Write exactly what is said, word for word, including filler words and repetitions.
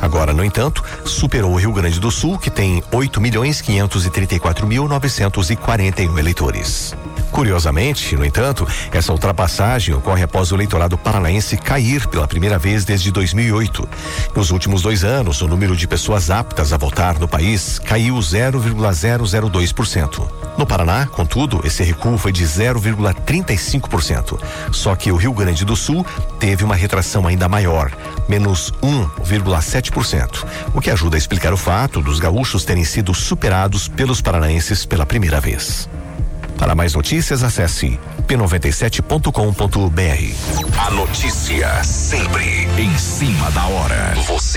Agora, no entanto, superou o Rio Grande do Sul, que tem oito milhões quinhentos e trinta e quatro mil novecentos e quarenta e um eleitores. Curiosamente, no entanto, essa ultrapassagem ocorre após o eleitorado paranaense cair pela primeira vez desde dois mil e oito. Nos últimos dois anos, o número de pessoas aptas a votar no país caiu zero vírgula zero zero dois por cento. No Paraná, contudo, esse recuo foi de zero vírgula trinta e cinco por cento. Só que o Rio Grande do Sul teve uma retração ainda maior, menos um vírgula sete por cento, o que ajuda a explicar o fato dos gaúchos terem sido superados pelos paranaenses pela primeira vez. Para mais notícias, acesse p noventa e sete ponto com ponto b r. A notícia sempre em cima da hora. Você